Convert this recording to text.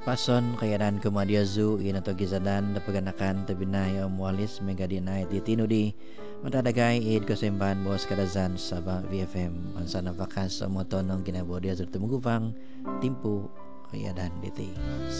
pason kayadan kumadiazu ina to gizadan dapaganakan tabinay mualis megadinay titinudi matadagay id kasemban bos kadazan sa VFM ansana vakas moton ng ginabodya sa tumugupang timpo kayadan diti